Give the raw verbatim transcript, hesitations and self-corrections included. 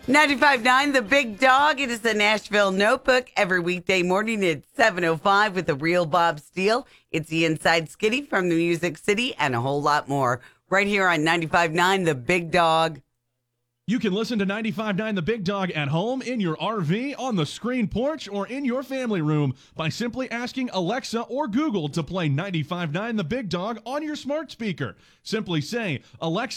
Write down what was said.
ninety-five point nine The Big Dog. It is the Nashville Notebook every weekday morning at seven oh five with the real Bob Steele. It's the Inside Skitty from the Music City and a whole lot more right here on ninety-five point nine The Big Dog. You can listen to ninety-five point nine The Big Dog at home, in your R V, on the screen porch, or in your family room by simply asking Alexa or Google to play ninety-five point nine The Big Dog on your smart speaker. Simply say, Alexa,